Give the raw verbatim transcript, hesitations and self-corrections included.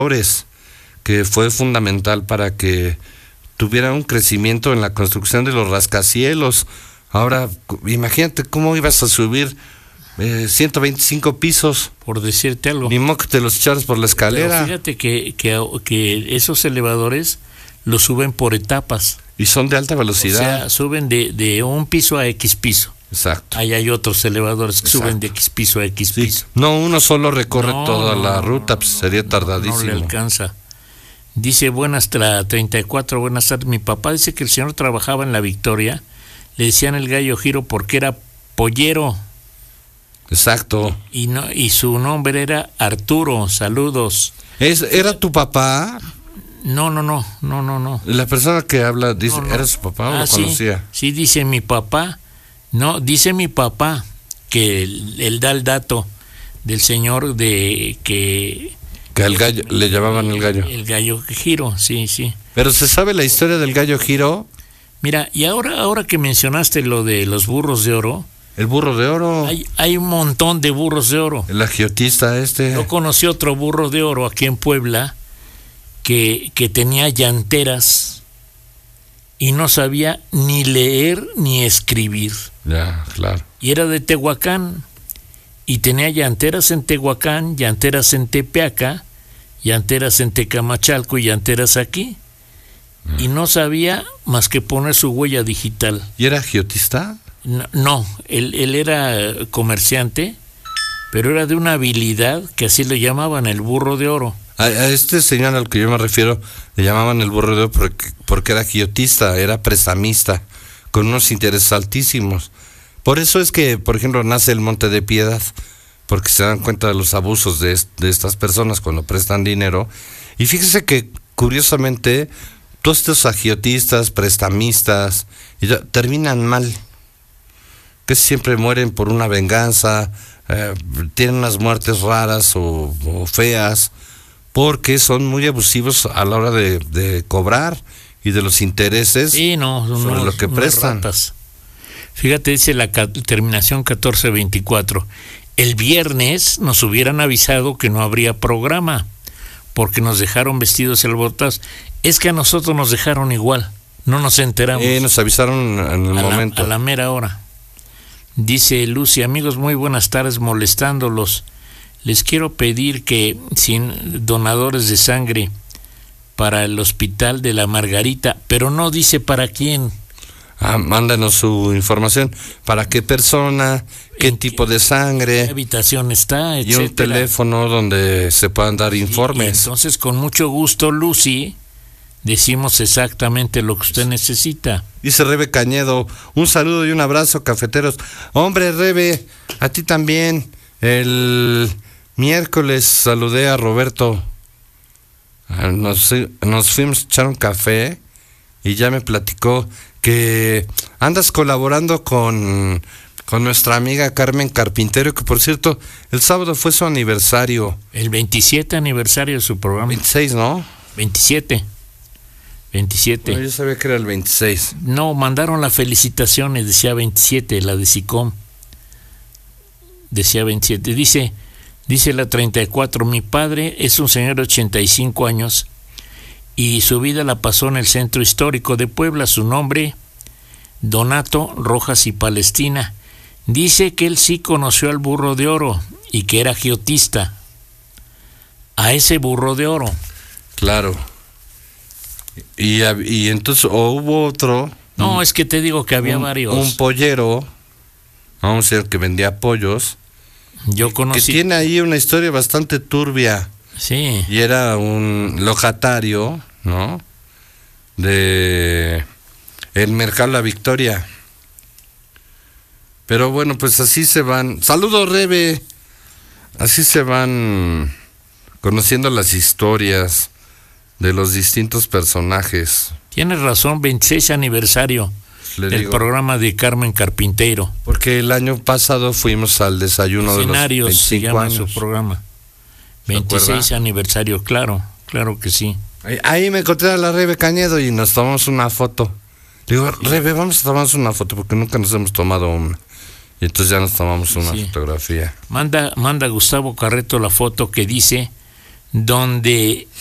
que fue fundamental para que tuviera un crecimiento en la construcción de los rascacielos. Ahora, imagínate cómo ibas a subir eh, ciento veinticinco pisos. Por decirte algo. Ni modo que te los echaras por la escalera. Pero fíjate que, que, que esos elevadores los suben por etapas. Y son de alta velocidad. O sea, suben de, de un piso a X piso. Exacto. Ahí hay otros elevadores que Exacto. suben de X piso a X sí. piso. No, uno solo recorre no, toda la ruta, pues no, sería no, tardadísimo. No le alcanza. Dice, buenas, treinta y cuatro, buenas tardes. Mi papá dice que el señor trabajaba en La Victoria. Le decían el gallo Giro porque era pollero. Exacto. Y no y su nombre era Arturo. Saludos. ¿Es, ¿Era tu papá? No, no, no, no, no, no. La persona que habla dice, no, no. ¿era su papá o ah, lo sí, conocía? Sí, dice mi papá. No, dice mi papá que él, él da el dato del señor de que... Que al gallo, le llamaban el gallo. El gallo Giro, sí, sí. ¿Pero se sabe la historia del gallo Giro? Mira, y ahora, ahora que mencionaste lo de los burros de oro... El burro de oro. Hay, hay un montón de burros de oro. El agiotista este. Yo conocí otro burro de oro aquí en Puebla que, que tenía llanteras y no sabía ni leer ni escribir. Ya, claro. Y era de Tehuacán. Y tenía llanteras en Tehuacán, llanteras en Tepeaca, llanteras en Tecamachalco y llanteras aquí. Mm. Y no sabía más que poner su huella digital. ¿Y era agiotista? No, no él, él era comerciante, pero era de una habilidad que así le llamaban el burro de oro. A, a este señor al que yo me refiero le llamaban el burro de oro porque, porque era agiotista, era prestamista, con unos intereses altísimos. Por eso es que, por ejemplo, nace el Monte de Piedad, porque se dan cuenta de los abusos de, de estas personas cuando prestan dinero. Y fíjese que, curiosamente, todos estos agiotistas, prestamistas, y ya, terminan mal. Que siempre mueren por una venganza, eh, tienen unas muertes raras o, o feas, porque son muy abusivos a la hora de, de cobrar y de los intereses sí, no, sobre no, lo que no prestan. Ratas. Fíjate, dice la terminación catorce veinticuatro. El viernes nos hubieran avisado que no habría programa, porque nos dejaron vestidos y alborotados. Es que a nosotros nos dejaron igual, no nos enteramos. Eh, nos avisaron en el a momento. La, a la mera hora. Dice Lucy, amigos, muy buenas tardes, molestándolos. Les quiero pedir que sin donadores de sangre para el hospital de la Margarita, pero no dice para quién. Ah, mándanos su información, para qué persona, qué tipo de sangre, qué habitación está, y un etcétera. teléfono donde se puedan dar informes. Sí, entonces, con mucho gusto, Lucy, decimos exactamente lo que usted necesita. Dice Rebe Cañedo, un saludo y un abrazo, cafeteros. Hombre, Rebe, a ti también. El miércoles saludé a Roberto. Nos, nos fuimos a echar un café y ya me platicó que andas colaborando con, con nuestra amiga Carmen Carpintero, que por cierto, el sábado fue su aniversario. El veintisiete aniversario de su programa. veintiséis, ¿no? veintisiete. veintisiete. Bueno, yo sabía que era el veintiséis. No, mandaron las felicitaciones, decía veintisiete, la de SICOM. Decía veintisiete. Dice, dice la treinta y cuatro, mi padre es un señor de ochenta y cinco años y su vida la pasó en el centro histórico de Puebla. Su nombre, Donato Rojas y Palestina. Dice que él sí conoció al burro de oro y que era agiotista. A ese burro de oro. Claro. Y, y entonces, o hubo otro. No, un, es que te digo que había un, varios. Un pollero, vamos a decir, que vendía pollos. Yo conocí. Que tiene ahí una historia bastante turbia. Sí. Y era un lojatario, ¿no? De el Mercado La Victoria. Pero bueno, pues así se van. Saludos, Rebe. Así se van conociendo las historias de los distintos personajes. Tienes razón, veintiséis aniversario Le del digo, programa de Carmen Carpintero. porque el año pasado fuimos al desayuno de los Escenarios se veinticinco llama años. su programa. ¿Se veintiséis acuerda? aniversario, claro, claro que sí. Ahí, ahí me encontré a la Rebe Cañedo y nos tomamos una foto. Le digo, Rebe, vamos a tomarnos una foto porque nunca nos hemos tomado una. Y entonces ya nos tomamos una Sí. fotografía. Manda, manda Gustavo Carreto la foto que dice donde